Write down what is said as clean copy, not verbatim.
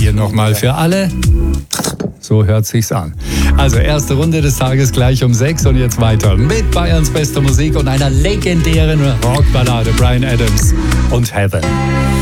hier nochmal für alle. So hört sich's an. Also erste Runde des Tages gleich um 6 und jetzt weiter mit Bayerns bester Musik und einer legendären Rockballade, Bryan Adams und Heaven.